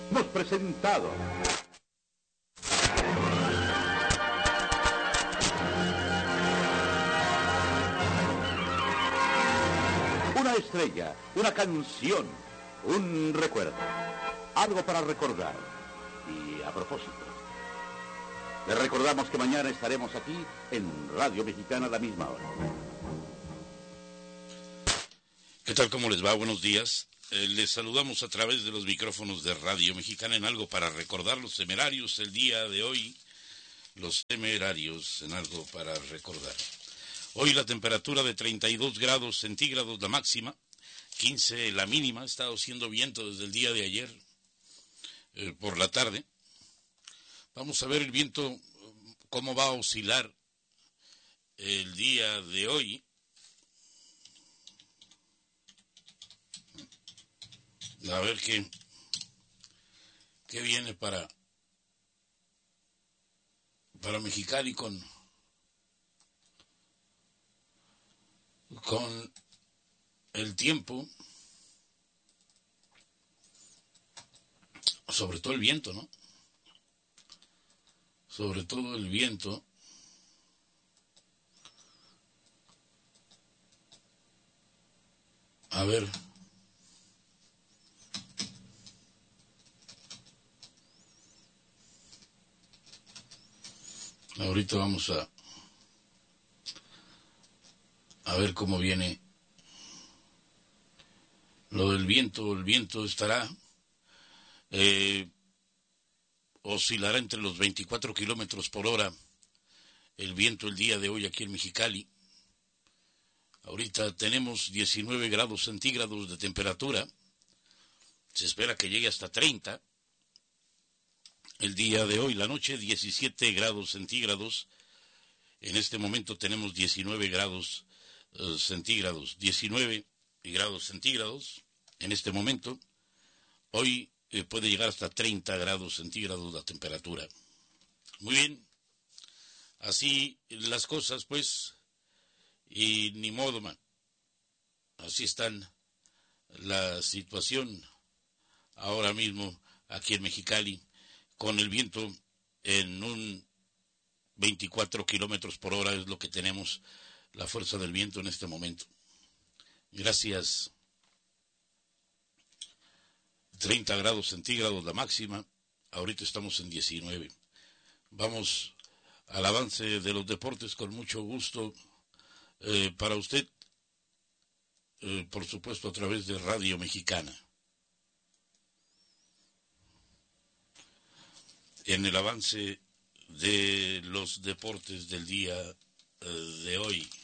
hemos presentado una estrella, una canción, un recuerdo, algo para recordar. Y a propósito, les recordamos que mañana estaremos aquí en Radio Mexicana a la misma hora. ¿Qué tal? ¿Cómo les va? Buenos días. Les saludamos a través de los micrófonos de Radio Mexicana en algo para recordar los temerarios el día de hoy. Los temerarios en algo para recordar. Hoy la temperatura de 32 grados centígrados la máxima, 15 la mínima. Ha estado haciendo viento desde el día de ayer por la tarde. Vamos a ver el viento, cómo va a oscilar el día de hoy. A ver qué viene para Mexicali con el tiempo, sobre todo el viento, ¿no? Sobre todo el viento. A ver. Ahorita vamos a ver cómo viene lo del viento. El viento estará, oscilará entre los 24 kilómetros por hora el viento el día de hoy aquí en Mexicali. Ahorita tenemos 19 grados centígrados de temperatura. Se espera que llegue hasta 30. El día de hoy, la noche, 17 grados centígrados. En este momento tenemos 19 grados centígrados. 19 grados centígrados en este momento. Hoy puede llegar hasta 30 grados centígrados la temperatura. Muy bien. Así las cosas, pues. Y ni modo, man. Así están la situación ahora mismo aquí en Mexicali, con el viento en un 24 kilómetros por hora es lo que tenemos, la fuerza del viento en este momento. Gracias. 30 grados centígrados la máxima, ahorita estamos en 19. Vamos al avance de los deportes con mucho gusto para usted, por supuesto a través de Radio Mexicana. En el avance de los deportes del día de hoy.